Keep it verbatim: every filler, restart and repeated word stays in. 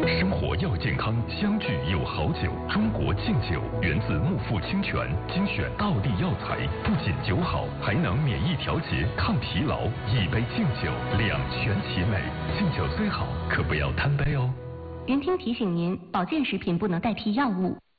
生活要健康，相聚有好酒。中国劲酒源自木富清泉，精选道地药材，不仅酒好，还能免疫调节、抗疲劳。一杯劲酒，两全其美。劲酒虽好，可不要贪杯哦。 云听提醒您，保健食品不能代替药物。